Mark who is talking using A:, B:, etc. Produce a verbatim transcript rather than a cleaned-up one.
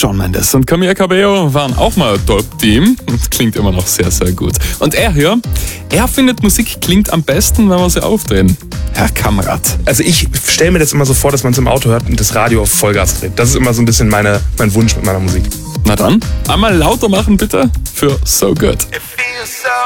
A: Shawn Mendes und Camila Cabello waren auch mal Top-Team. Das klingt immer noch sehr, sehr gut. Und er hier, er findet, Musik klingt am besten, wenn wir sie aufdrehen. Herr Kamerad.
B: Also ich stelle mir das immer so vor, dass man es im Auto hört und das Radio auf Vollgas dreht. Das ist immer so ein bisschen meine, mein Wunsch mit meiner Musik.
A: Na dann, einmal lauter machen bitte für So Good.